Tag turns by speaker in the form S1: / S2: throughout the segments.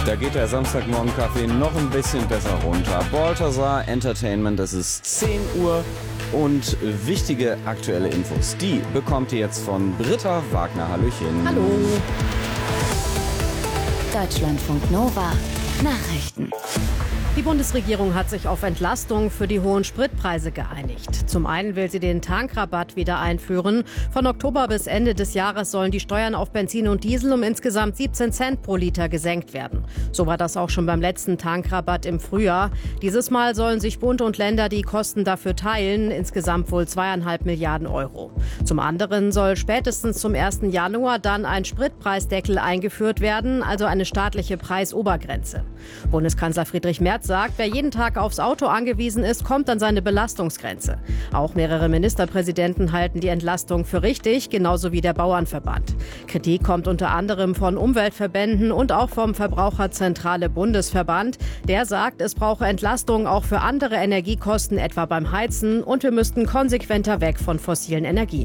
S1: Da geht der Samstagmorgen-Kaffee noch ein bisschen besser runter. Balthasar Entertainment, das ist 10 Uhr und wichtige aktuelle Infos, die bekommt ihr jetzt von Britta Wagner. Hallöchen.
S2: Hallo.
S3: Deutschlandfunk Nova Nachrichten.
S2: Die Bundesregierung hat sich auf Entlastung für die hohen Spritpreise geeinigt. Zum einen will sie den Tankrabatt wieder einführen. Von Oktober bis Ende des Jahres sollen die Steuern auf Benzin und Diesel um insgesamt 17 Cent pro Liter gesenkt werden. So war das auch schon beim letzten Tankrabatt im Frühjahr. Dieses Mal sollen sich Bund und Länder die Kosten dafür teilen, insgesamt wohl 2,5 Milliarden Euro. Zum anderen soll spätestens zum 1. Januar dann ein Spritpreisdeckel eingeführt werden, also eine staatliche Preisobergrenze. Bundeskanzler Friedrich Merz sagt, wer jeden Tag aufs Auto angewiesen ist, kommt an seine Belastungsgrenze. Auch mehrere Ministerpräsidenten halten die Entlastung für richtig, genauso wie der Bauernverband. Kritik kommt unter anderem von Umweltverbänden und auch vom Verbraucherzentrale Bundesverband. Der sagt, es brauche Entlastung auch für andere Energiekosten, etwa beim Heizen, und wir müssten konsequenter weg von fossilen Energien.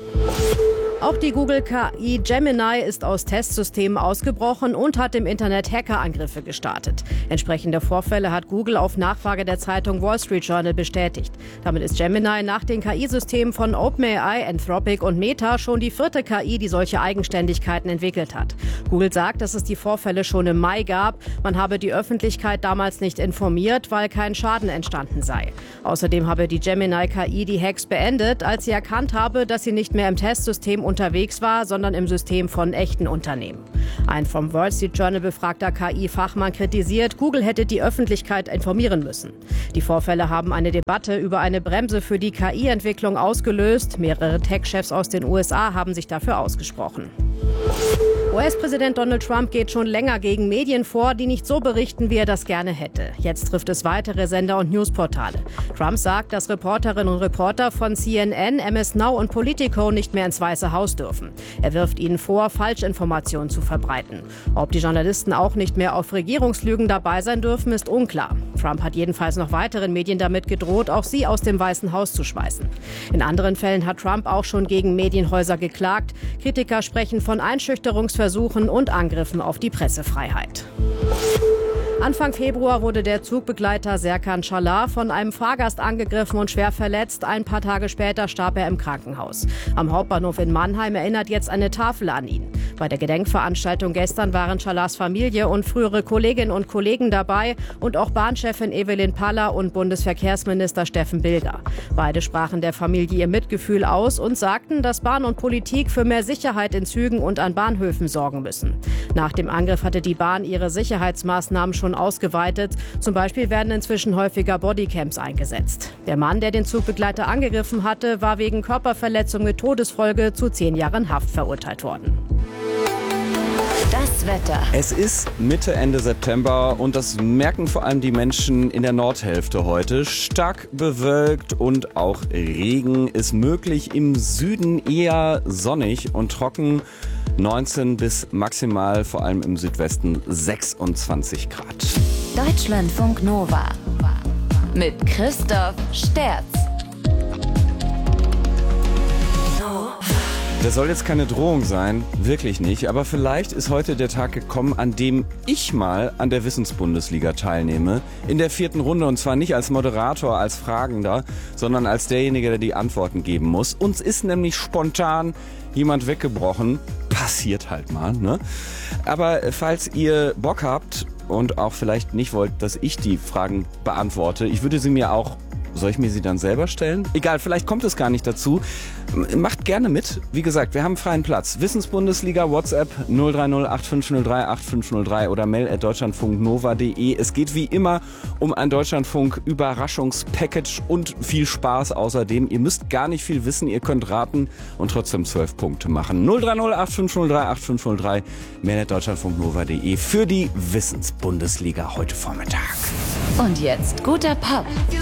S2: Auch die Google-KI Gemini ist aus Testsystemen ausgebrochen und hat im Internet Hackerangriffe gestartet. Entsprechende Vorfälle hat Google auf Nachfrage der Zeitung Wall Street Journal bestätigt. Damit ist Gemini nach den KI-Systemen von OpenAI, Anthropic und Meta schon die 4. KI, die solche Eigenständigkeiten entwickelt hat. Google sagt, dass es die Vorfälle schon im Mai gab. Man habe die Öffentlichkeit damals nicht informiert, weil kein Schaden entstanden sei. Außerdem habe die Gemini-KI die Hacks beendet, als sie erkannt habe, dass sie nicht mehr im Testsystem unterwegs war, sondern im System von echten Unternehmen. Ein vom Wall Street Journal befragter KI-Fachmann kritisiert, Google hätte die Öffentlichkeit informieren müssen. Die Vorfälle haben eine Debatte über eine Bremse für die KI-Entwicklung ausgelöst. Mehrere Tech-Chefs aus den USA haben sich dafür ausgesprochen. US-Präsident Donald Trump geht schon länger gegen Medien vor, die nicht so berichten, wie er das gerne hätte. Jetzt trifft es weitere Sender und Newsportale. Trump sagt, dass Reporterinnen und Reporter von CNN, MS Now und Politico nicht mehr ins Weiße Haus dürfen. Er wirft ihnen vor, Falschinformationen zu verbreiten. Ob die Journalisten auch nicht mehr auf Regierungslügen dabei sein dürfen, ist unklar. Trump hat jedenfalls noch weiteren Medien damit gedroht, auch sie aus dem Weißen Haus zu schmeißen. In anderen Fällen hat Trump auch schon gegen Medienhäuser geklagt. Kritiker sprechen von Einschüchterungsversuchen und Angriffen auf die Pressefreiheit. Anfang Februar wurde der Zugbegleiter Serkan Çalar von einem Fahrgast angegriffen und schwer verletzt. Ein paar Tage später starb er im Krankenhaus. Am Hauptbahnhof in Mannheim erinnert jetzt eine Tafel an ihn. Bei der Gedenkveranstaltung gestern waren Çalars Familie und frühere Kolleginnen und Kollegen dabei und auch Bahnchefin Evelyn Paller und Bundesverkehrsminister Steffen Bilger. Beide sprachen der Familie ihr Mitgefühl aus und sagten, dass Bahn und Politik für mehr Sicherheit in Zügen und an Bahnhöfen sorgen müssen. Nach dem Angriff hatte die Bahn ihre Sicherheitsmaßnahmen schon ausgeweitet. Zum Beispiel werden inzwischen häufiger Bodycams eingesetzt. Der Mann, der den Zugbegleiter angegriffen hatte, war wegen Körperverletzung mit Todesfolge zu 10 Jahren Haft verurteilt worden.
S3: Das Wetter.
S1: Es ist Mitte, Ende September und das merken vor allem die Menschen in der Nordhälfte heute. Stark bewölkt und auch Regen ist möglich. Im Süden eher sonnig und trocken. 19 bis maximal, vor allem im Südwesten, 26 Grad.
S3: Deutschlandfunk Nova mit Christoph Sterz.
S1: Das soll jetzt keine Drohung sein, wirklich nicht. Aber vielleicht ist heute der Tag gekommen, an dem ich mal an der Wissensbundesliga teilnehme. In der 4. Runde, und zwar nicht als Moderator, als Fragender, sondern als derjenige, der die Antworten geben muss. Uns ist nämlich spontan jemand weggebrochen. Passiert halt mal, ne? Aber falls ihr Bock habt und auch vielleicht nicht wollt, dass ich die Fragen beantworte, ich würde sie mir auch... Soll ich mir sie dann selber stellen? Egal, vielleicht kommt es gar nicht dazu. Macht gerne mit. Wie gesagt, wir haben freien Platz. Wissensbundesliga, WhatsApp 030 8503 8503 oder mail@deutschlandfunknova.de. Es geht wie immer um ein Deutschlandfunk-Überraschungspackage und viel Spaß außerdem. Ihr müsst gar nicht viel wissen, ihr könnt raten und trotzdem 12 Punkte machen. 030 8503 8503, mail@deutschlandfunknova.de für die Wissensbundesliga heute Vormittag.
S3: Und jetzt guter Pop.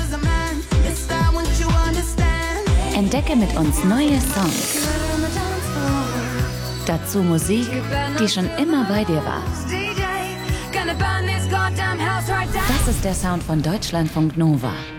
S3: Entdecke mit uns neue Songs. Dazu Musik, die schon immer bei dir war. Das ist der Sound von Deutschlandfunk Nova.